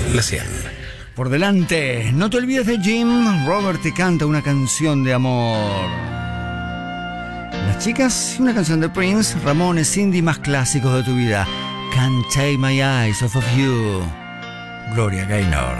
la 100. Por delante, no te olvides de Jim. Robert te canta una canción de amor. Las chicas, una canción de Prince. Ramones, Cindy, más clásicos de tu vida. Can't Take My Eyes Off of You. Gloria Gaynor.